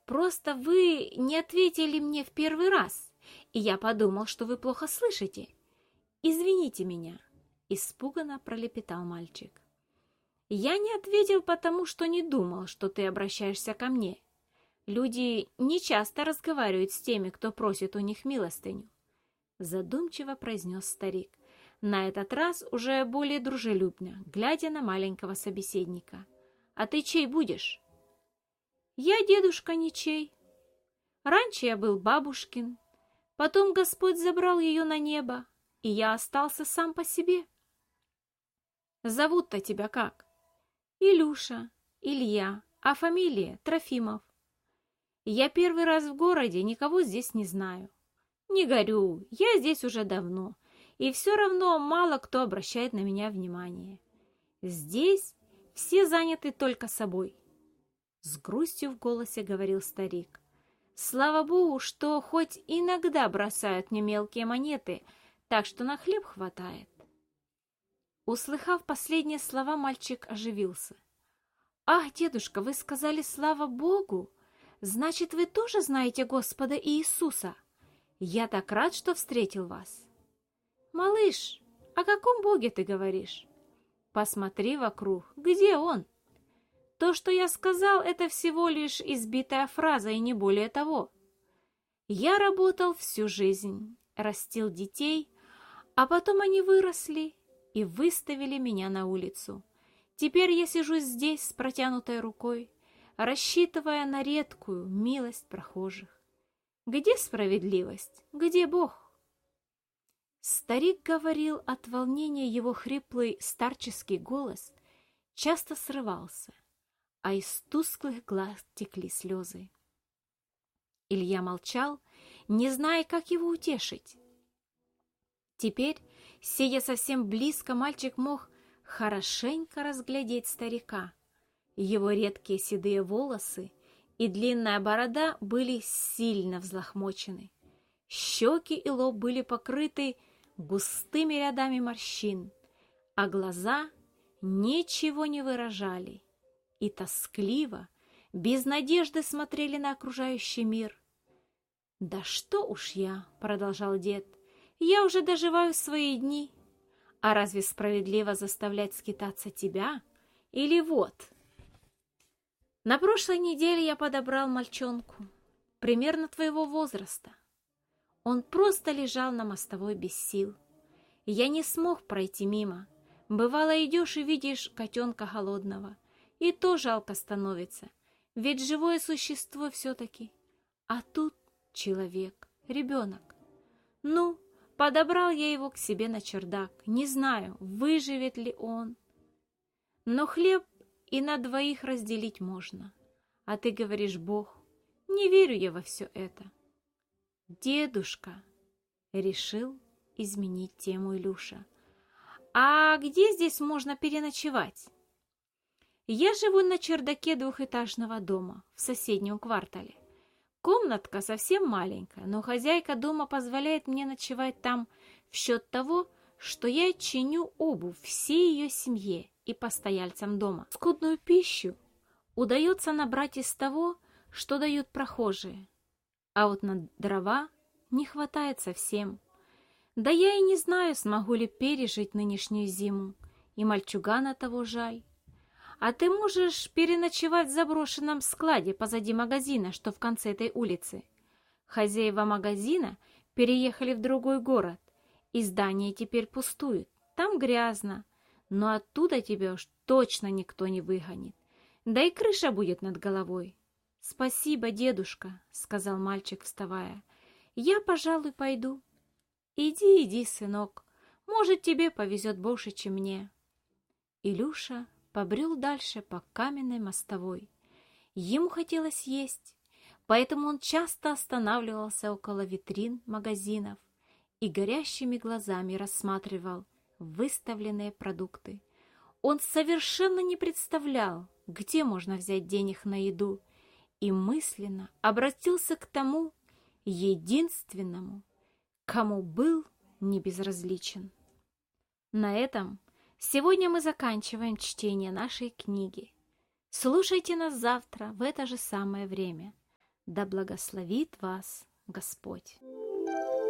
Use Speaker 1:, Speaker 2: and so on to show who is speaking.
Speaker 1: Просто вы не ответили мне в первый раз, и я подумал, что вы плохо слышите. Извините меня, испуганно пролепетал мальчик. Я не ответил, потому что не думал, что ты обращаешься ко мне. Люди не часто разговаривают с теми, кто просит у них милостыню, задумчиво произнес старик, на этот раз уже более дружелюбно, глядя на маленького собеседника. А ты чей будешь? Я дедушка ничей. Раньше я был бабушкин, потом Господь забрал ее на небо, и я остался сам по себе. Зовут-то тебя как? Илюша, Илья, а фамилия Трофимов. Я первый раз в городе, никого здесь не знаю. Не горю, я здесь уже давно, и все равно мало кто обращает на меня внимание. Здесь все заняты только собой. С грустью в голосе говорил старик. Слава Богу, что хоть иногда бросают мне мелкие монеты, так что на хлеб хватает. Услыхав последние слова, мальчик оживился. «Ах, дедушка, вы сказали «слава Богу»? Значит, вы тоже знаете Господа Иисуса? Я так рад, что встретил вас». «Малыш, о каком Боге ты говоришь? Посмотри вокруг, где Он?» То, что я сказал, это всего лишь избитая фраза и не более того. Я работал всю жизнь, растил детей, а потом они выросли и выставили меня на улицу. Теперь я сижу здесь с протянутой рукой, рассчитывая на редкую милость прохожих. Где справедливость? Где Бог? Старик говорил, от волнения его хриплый старческий голос часто срывался, а из тусклых глаз текли слезы. Илья молчал, не зная, как его утешить. Теперь, сидя совсем близко, мальчик мог хорошенько разглядеть старика. Его редкие седые волосы и длинная борода были сильно взлохмочены. Щеки и лоб были покрыты густыми рядами морщин, а глаза ничего не выражали и тоскливо, без надежды смотрели на окружающий мир. «Да что уж я», — продолжал дед, — «я уже доживаю свои дни. А разве справедливо заставлять скитаться тебя? Или вот...» На прошлой неделе я подобрал мальчонку, примерно твоего возраста. Он просто лежал на мостовой без сил. Я не смог пройти мимо. Бывало, идешь и видишь котенка голодного, и то жалко становится, ведь живое существо все-таки. А тут человек, ребенок. Ну, подобрал я его к себе на чердак, не знаю, выживет ли он. Но хлеб и на двоих разделить можно. А ты говоришь, Бог, не верю я во все это. Дедушка, решил изменить тему Илюша, а где здесь можно переночевать? Я живу на чердаке двухэтажного дома в соседнем квартале. Комнатка совсем маленькая, но хозяйка дома позволяет мне ночевать там в счет того, что я чиню обувь всей ее семье и постояльцам дома. Скудную пищу удается набрать из того, что дают прохожие, а вот на дрова не хватает совсем. Да я и не знаю, смогу ли пережить нынешнюю зиму, и мальчугана того жаль. А ты можешь переночевать в заброшенном складе позади магазина, что в конце этой улицы. Хозяева магазина переехали в другой город, и здание теперь пустует. Там грязно, но оттуда тебя уж точно никто не выгонит. Да и крыша будет над головой. «Спасибо, дедушка», — сказал мальчик, вставая. «Я, пожалуй, пойду». «Иди, иди, сынок. Может, тебе повезет больше, чем мне». Илюша побрел дальше по каменной мостовой. Ему хотелось есть, поэтому он часто останавливался около витрин магазинов и горящими глазами рассматривал выставленные продукты. Он совершенно не представлял, где можно взять денег на еду, и мысленно обратился к тому единственному, кому был не безразличен. На этом сегодня мы заканчиваем чтение нашей книги. Слушайте нас завтра в это же самое время. Да благословит вас Господь!